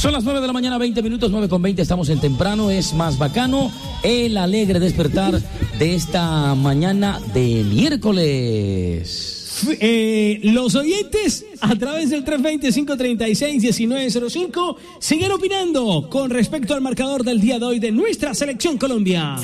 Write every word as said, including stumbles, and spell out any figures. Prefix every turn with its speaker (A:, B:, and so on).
A: Son las nueve de la mañana, veinte minutos, nueve con veinte, estamos en temprano, es más bacano, el alegre despertar de esta mañana de miércoles.
B: Eh, los oyentes a través del tres dos cero, cinco tres seis, uno nueve cero cinco siguen opinando con respecto al marcador del día de hoy de nuestra selección Colombia.